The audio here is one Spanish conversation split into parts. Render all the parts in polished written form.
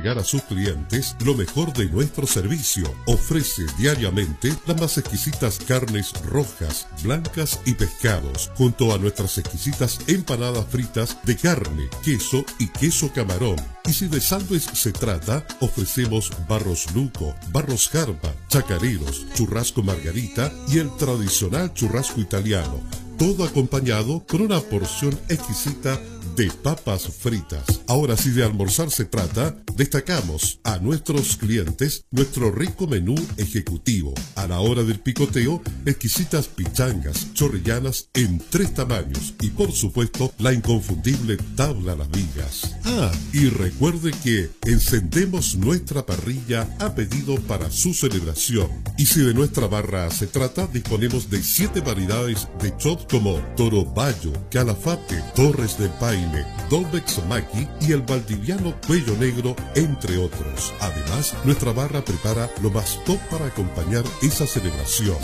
entregar a sus clientes lo mejor de nuestro servicio. Ofrece diariamente las más exquisitas carnes rojas, blancas y pescados, junto a nuestras exquisitas empanadas fritas de carne, queso y queso camarón. Y si de sándwich se trata, ofrecemos barros luco, barros jarba, chacareros, churrasco margarita y el tradicional churrasco italiano, todo acompañado con una porción exquisita de papas fritas. Ahora, si de almorzar se trata, destacamos a nuestros clientes nuestro rico menú ejecutivo. A la hora del picoteo, exquisitas pichangas chorrillanas en 3 tamaños y, por supuesto, la inconfundible tabla Las Vigas. Y recuerde que encendemos nuestra parrilla a pedido para su celebración. Y si de nuestra barra se trata, disponemos de 7 variedades de chops como Toro Bayo, Calafate, Torres del Paine, Dolbex Maki y el valdiviano Cuello Negro, entre otros. Además, nuestra barra prepara lo más top para acompañar esa celebración.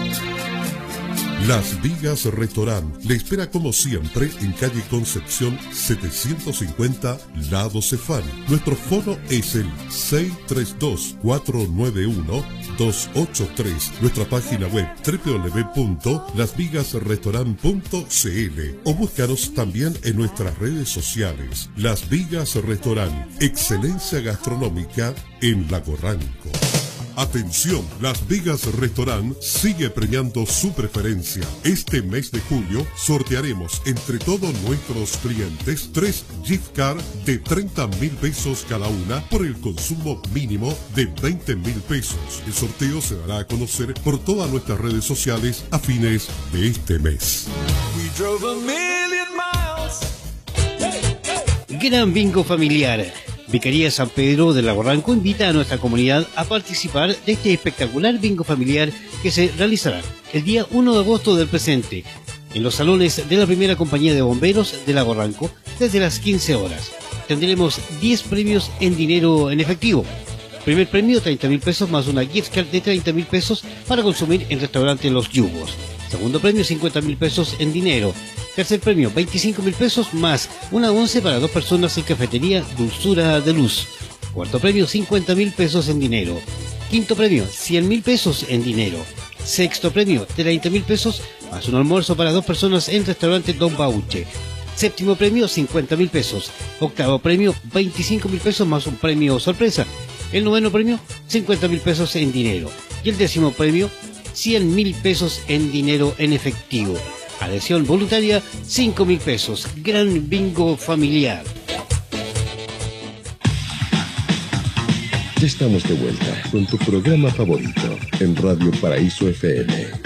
Las Vigas Restaurant le espera como siempre en calle Concepción 750, Lado Cefán. Nuestro fono es el 632-491-283. Nuestra página web www.lasvigasrestaurant.cl o búscanos también en nuestras redes sociales. Las Vigas Restaurant, excelencia gastronómica en Lago Ranco. Atención, Las Vigas Restaurant sigue premiando su preferencia. Este mes de julio sortearemos entre todos nuestros clientes 3 gift cards de 30.000 pesos cada una por el consumo mínimo de 20.000 pesos. El sorteo se dará a conocer por todas nuestras redes sociales a fines de este mes. Gran bingo familiar. Vicaría San Pedro de Lago Ranco invita a nuestra comunidad a participar de este espectacular bingo familiar que se realizará el día 1 de agosto del presente en los salones de la primera compañía de bomberos de Lago Ranco desde las 15 horas. Tendremos 10 premios en dinero en efectivo. Primer premio, 30.000 pesos más una gift card de 30.000 pesos para consumir en restaurante Los Yugos. Segundo premio, 50.000 pesos en dinero. Tercer premio, 25.000 pesos más una once para 2 personas en cafetería Dulzura de Luz. Cuarto premio, 50.000 pesos en dinero. Quinto premio, 100.000 pesos en dinero. Sexto premio, 30.000 pesos más un almuerzo para 2 personas en restaurante Don Bauche. Séptimo premio, 50.000 pesos. Octavo premio, 25.000 pesos más un premio sorpresa. El noveno premio, 50.000 pesos en dinero. Y el décimo premio, 100.000 pesos en dinero en efectivo. Adhesión voluntaria, 5.000 pesos. Gran bingo familiar. Ya estamos de vuelta con tu programa favorito en Radio Paraíso FM.